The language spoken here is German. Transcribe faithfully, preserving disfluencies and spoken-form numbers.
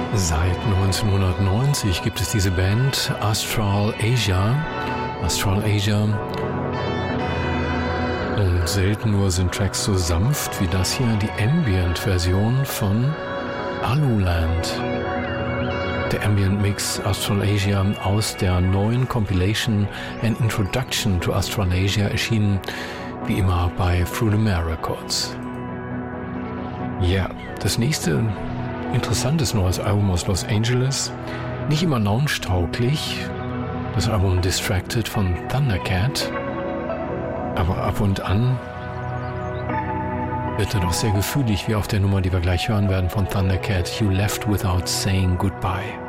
Seit neunzehnhundertneunzig gibt es diese Band Astral Asia. Astral Asia. Und selten nur sind Tracks so sanft wie das hier, die Ambient-Version von Aluland. Der Ambient-Mix Astral Asia aus der neuen Compilation An Introduction to Australasia erschienen wie immer bei Through the Mare Records. Ja, das nächste interessantes neues Album aus Los Angeles, nicht immer lounge-tauglich, das Album Distracted von Thundercat, aber ab und an wird er doch sehr gefühlig, wie auf der Nummer, die wir gleich hören werden von Thundercat, You Left Without Saying Goodbye.